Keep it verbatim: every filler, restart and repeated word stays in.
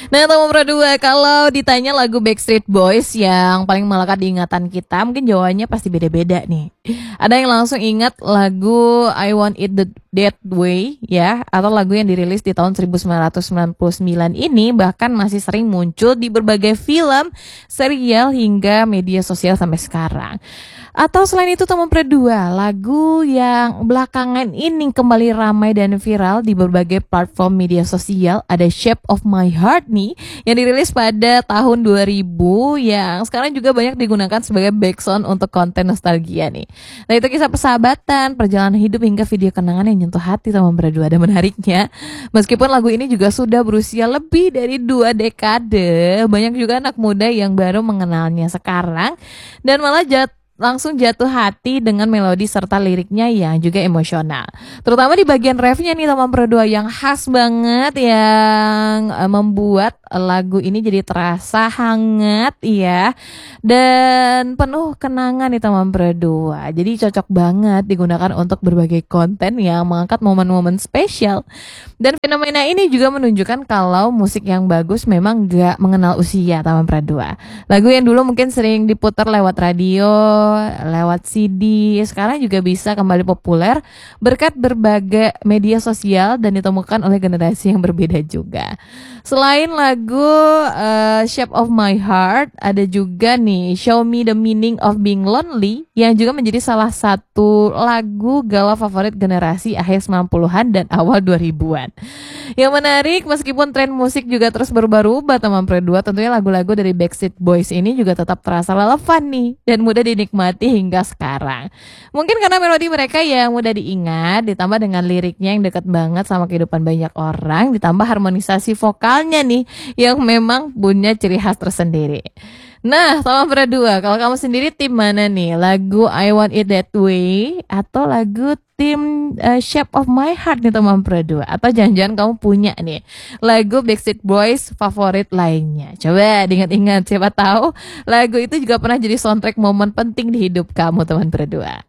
Nah, teman berdua, kalau ditanya lagu Backstreet Boys yang paling melekat di ingatan kita, mungkin jawabannya pasti beda-beda nih. Ada yang langsung ingat lagu I Want It The- That Way ya, atau lagu yang dirilis di tahun seribu sembilan ratus sembilan puluh sembilan ini bahkan masih sering muncul di berbagai film, serial hingga media sosial sampai sekarang. Atau selain itu teman berdua, lagu yang belakangan ini kembali ramai dan viral di berbagai platform media sosial ada Shape of My Heart nih yang dirilis pada tahun dua ribu yang sekarang juga banyak digunakan sebagai background untuk konten nostalgia nih. Nah, itu kisah persahabatan, perjalanan hidup hingga video kenangan yang nyentuh hati teman berdua. Dan menariknya, meskipun lagu ini juga sudah berusia lebih dari dua dekade, banyak juga anak muda yang baru mengenalnya sekarang dan malah jatuh langsung jatuh hati dengan melodi serta liriknya yang juga emosional. Terutama di bagian refnya nih teman berdua yang khas banget yang uh, membuat lagu ini jadi terasa hangat ya. Dan penuh kenangan nih teman berdua. Jadi cocok banget digunakan untuk berbagai konten yang mengangkat momen-momen spesial. Dan fenomena ini juga menunjukkan kalau musik yang bagus memang gak mengenal usia teman berdua. Lagu yang dulu mungkin sering diputar lewat radio, lewat C D, sekarang juga bisa kembali populer berkat berbagai media sosial dan ditemukan oleh generasi yang berbeda juga. Selain lagu uh, Shape of My Heart, ada juga nih Show Me the Meaning of Being Lonely yang juga menjadi salah satu lagu galau favorit generasi akhir sembilan puluhan dan awal dua ribuan. Yang menarik, meskipun tren musik juga terus berubah-ubah teman berdua, tentunya lagu-lagu dari Backstreet Boys ini juga tetap terasa relevan nih dan mudah dinikmati hingga sekarang. Mungkin karena melodi mereka yang mudah diingat, ditambah dengan liriknya yang dekat banget sama kehidupan banyak orang, ditambah harmonisasi vokalnya nih yang memang punya ciri khas tersendiri. Nah, teman berdua, kalau kamu sendiri tim mana nih? Lagu I Want It That Way atau lagu tim uh, Shape of My Heart nih teman berdua? Atau jangan-jangan kamu punya nih lagu Backstreet Boys favorit lainnya? Coba diingat-ingat, siapa tahu lagu itu juga pernah jadi soundtrack momen penting di hidup kamu teman berdua.